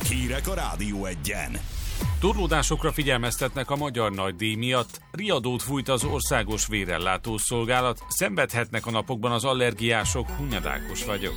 Hírek a Rádió Egyen. Torlódásokra figyelmeztetnek a magyar nagydíj miatt. Riadót fújt az országos vérellátó szolgálat. Szenvedhetnek a napokban az allergiások. Hunyadákos vagyok.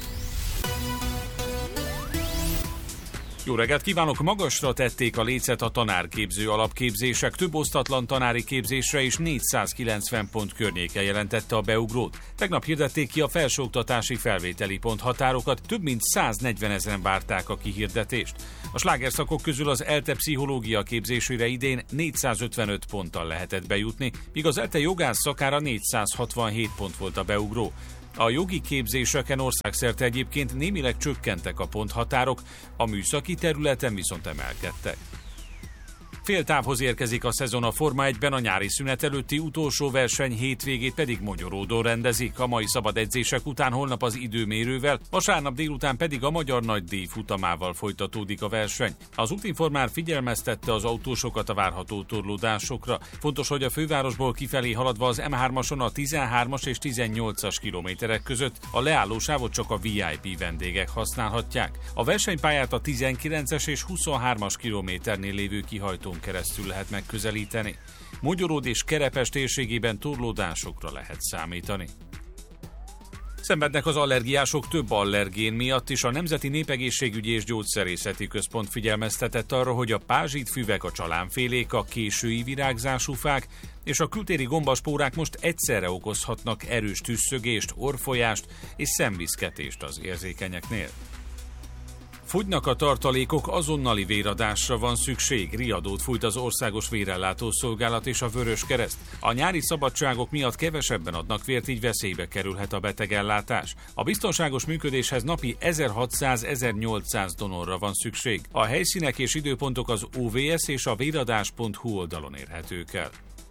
Jó reggelt kívánok! Magasra tették a lécet a tanárképző alapképzések. Több osztatlan tanári képzésre is 490 pont környéken jelentette a beugrót. Tegnap hirdették ki a felsőoktatási felvételi ponthatárokat, több mint 140 000 várták a kihirdetést. A slágerszakok közül az ELTE pszichológia képzésére idén 455 ponttal lehetett bejutni, míg az ELTE jogász szakára 467 pont volt a beugró. A jogi képzéseken országszerte egyébként némileg csökkentek a ponthatárok, a műszaki területen viszont emelkedtek. Fél távhoz érkezik a szezon a Forma 1-ben, a nyári szünet előtti utolsó verseny hétvégét pedig Mogyoródon rendezik. A mai szabad edzések után holnap az időmérővel, vasárnap délután pedig a magyar nagydíj futamával folytatódik a verseny. Az Útinformár figyelmeztette az autósokat a várható torlódásokra. Fontos, hogy a fővárosból kifelé haladva az M3-ason a 13-as és 18-as kilométerek között a leállósávot csak a VIP vendégek használhatják. A versenypályát a 19-es és 23-as kilométernél lévő kihajtón keresztül lehet megközelíteni. Mogyoród és Kerepes térségében torlódásokra lehet számítani. Szenvednek az allergiások több allergén miatt is. A Nemzeti Népegészségügyi és Gyógyszerészeti Központ figyelmeztetett arra, hogy a pázsitfüvek, a csalánfélék, a késői virágzású fák és a kültéri gombaspórák most egyszerre okozhatnak erős tüsszögést, orrfolyást és szemviszketést az érzékenyeknél. Fogynak a tartalékok, azonnali véradásra van szükség. Riadót fújt az Országos Vérellátó Szolgálat és a Vöröskereszt. A nyári szabadságok miatt kevesebben adnak vért, így veszélybe kerülhet a betegellátás. A biztonságos működéshez napi 1600-1800 donorra van szükség. A helyszínek és időpontok az OVS és a véradás.hu oldalon érhetők el.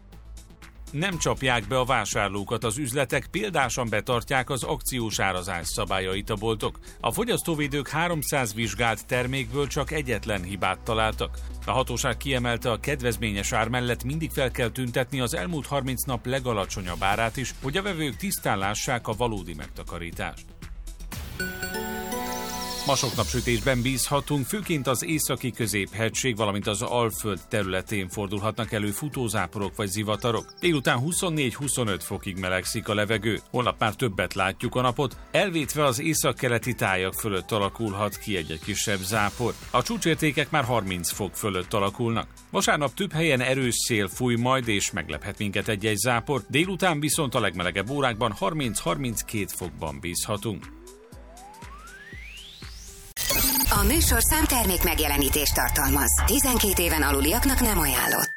Nem csapják be a vásárlókat az üzletek, példásan betartják az akciós árazás szabályait a boltok. A fogyasztóvédők 300 vizsgált termékből csak egyetlen hibát találtak. A hatóság kiemelte, a kedvezményes ár mellett mindig fel kell tüntetni az elmúlt 30 nap legalacsonyabb árát is, hogy a vevők tisztán lássák a valódi megtakarítást. Ma sok napsütésben bízhatunk, főként az északi középhegység, valamint az Alföld területén fordulhatnak elő futózáporok vagy zivatarok. Délután 24-25 fokig melegszik a levegő. Holnap már többet látjuk a napot, elvétve az északkeleti tájak fölött alakulhat ki egy kisebb zápor. A csúcsértékek már 30 fok fölött alakulnak. Vasárnap több helyen erős szél fúj majd, és meglephet minket egy-egy zápor. Délután viszont a legmelegebb órákban 30-32 fokban bízhatunk. A műsorszám termék megjelenítést tartalmaz. 12 éven aluliaknak nem ajánlott.